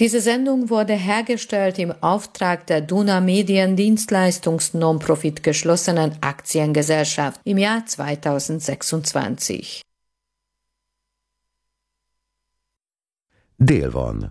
Diese Sendung wurde hergestellt im Auftrag der Duna Medien Dienstleistungs-Non-Profit geschlossenen Aktiengesellschaft im Jahr 2026. Dél van.